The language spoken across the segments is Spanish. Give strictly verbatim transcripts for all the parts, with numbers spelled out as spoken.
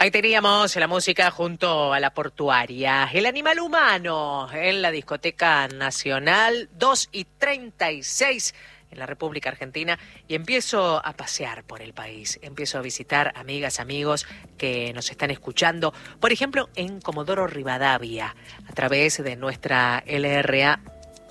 Ahí teníamos la música junto a la portuaria. El animal humano en la discoteca nacional, dos y treinta y seis en la República Argentina. Y empiezo a pasear por el país. Empiezo a visitar amigas, amigos que nos están escuchando. Por ejemplo, en Comodoro Rivadavia, a través de nuestra L R A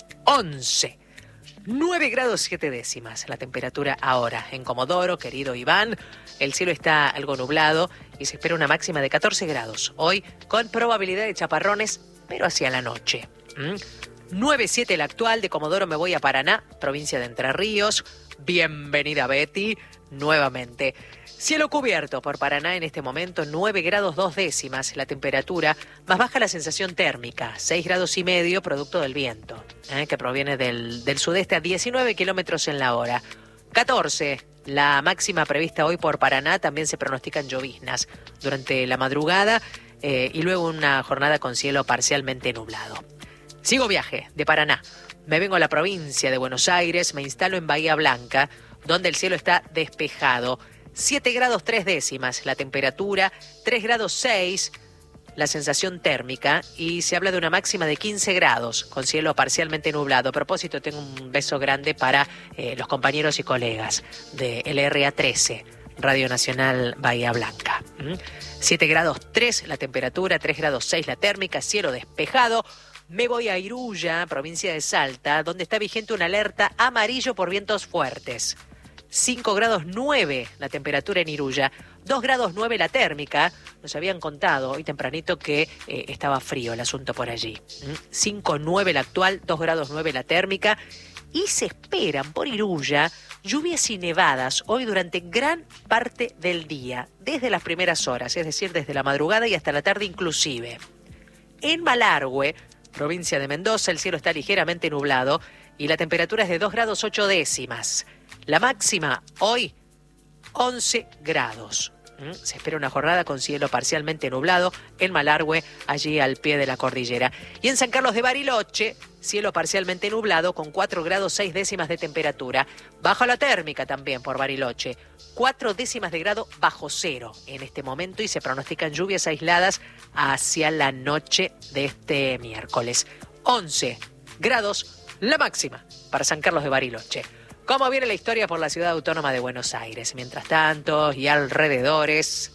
once. nueve grados siete décimas la temperatura ahora en Comodoro, querido Iván. El cielo está algo nublado y se espera una máxima de catorce grados. Hoy con probabilidad de chaparrones, pero hacia la noche. ¿Mm? nueve siete la actual, de Comodoro me voy a Paraná, provincia de Entre Ríos. Bienvenida Betty, nuevamente. Cielo cubierto por Paraná en este momento, nueve grados dos décimas la temperatura, más baja la sensación térmica, seis grados y medio, producto del viento, ¿eh? que proviene del, del sudeste a diecinueve kilómetros en la hora. catorce, la máxima prevista hoy por Paraná, también se pronostican lloviznas durante la madrugada eh, y luego una jornada con cielo parcialmente nublado. Sigo viaje de Paraná, me vengo a la provincia de Buenos Aires, me instalo en Bahía Blanca, donde el cielo está despejado. siete grados tres décimas la temperatura, tres grados seis la sensación térmica y se habla de una máxima de quince grados con cielo parcialmente nublado. A propósito, tengo un beso grande para eh, los compañeros y colegas de L R A trece, Radio Nacional Bahía Blanca. ¿Mm? siete grados tres la temperatura, tres grados seis la térmica, cielo despejado. Me voy a Iruya, provincia de Salta, donde está vigente una alerta amarillo por vientos fuertes. cinco grados nueve la temperatura en Iruya, dos grados nueve la térmica. Nos habían contado hoy tempranito que eh, estaba frío el asunto por allí. cinco nueve la actual, dos grados nueve la térmica. Y se esperan por Iruya lluvias y nevadas hoy durante gran parte del día, desde las primeras horas, es decir, desde la madrugada y hasta la tarde inclusive. En Malargüe, provincia de Mendoza, el cielo está ligeramente nublado y la temperatura es de dos grados ocho décimas. La máxima hoy, once grados. ¿Mm? Se espera una jornada con cielo parcialmente nublado en Malargüe, allí al pie de la cordillera. Y en San Carlos de Bariloche, cielo parcialmente nublado con cuatro grados seis décimas de temperatura. Bajo la térmica también por Bariloche, cuatro décimas de grado bajo cero en este momento y se pronostican lluvias aisladas hacia la noche de este miércoles. once grados la máxima para San Carlos de Bariloche. ¿Cómo viene la historia por la ciudad autónoma de Buenos Aires? Mientras tanto, y alrededores,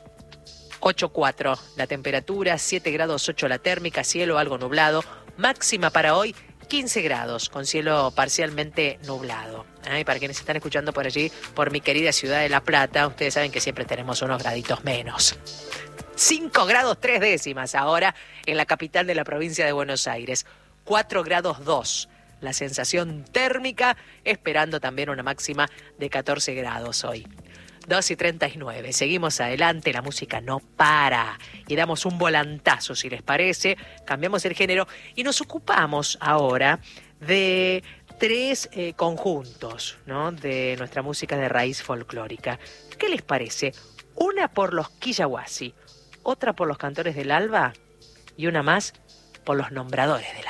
ocho cuatro la temperatura, siete grados ocho la térmica, cielo algo nublado. Máxima para hoy, quince grados, con cielo parcialmente nublado. ¿Eh? Para quienes están escuchando por allí, por mi querida ciudad de La Plata, ustedes saben que siempre tenemos unos graditos menos. cinco grados tres décimas ahora en la capital de la provincia de Buenos Aires. cuatro grados dos. La sensación térmica, esperando también una máxima de catorce grados hoy. dos y treinta y nueve. Seguimos adelante, la música no para. Y damos un volantazo, si les parece. Cambiamos el género y nos ocupamos ahora de tres eh, conjuntos, ¿no? De nuestra música de raíz folclórica. ¿Qué les parece? Una por los Quillahuasi, otra por los Cantores del Alba y una más por los Nombradores del Alba.